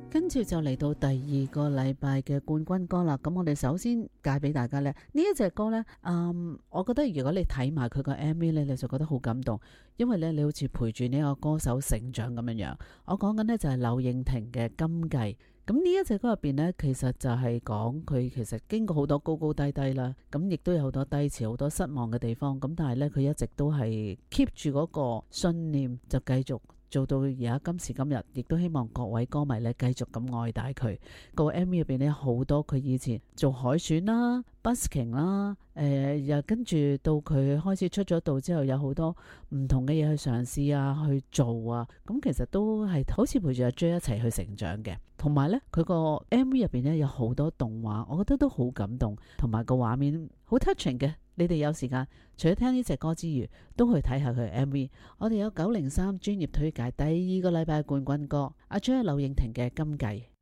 跟住就嚟到第二個禮拜嘅冠軍歌啦。咁我哋首先介俾大家呢一隻歌呢，我覺得如果你睇埋佢個 MV 呢，你就覺得好感動，因為呢，你好似陪住呢個歌手成長咁樣樣。我講緊呢就係柳應廷嘅《今季》。咁呢一隻歌入邊呢，其實就係講佢其實經過好多高高低低啦，咁亦都有好多低潮、好多失望嘅地方。咁但係呢，佢一直都係 keep 住嗰個信念，就繼續做到而家今時今日，亦都希望各位歌迷咧繼續咁愛戴佢。個 MV 入邊咧好多佢以前做海選啦、busking 啦，又跟住到佢開始出咗道之後，有好多唔同嘅嘢去嘗試啊、去做啊。咁其實都係好似陪住阿 J 一齊去成長嘅。同埋呢，佢個 MV 入邊咧有好多動畫，我覺得都好感動，同埋個畫面好 touching 嘅。你哋有時間除咗聽呢隻歌之餘，都去睇下佢 MV。我哋有903專業推介第二個禮拜冠軍歌，阿 J 柳應廷嘅《今季》。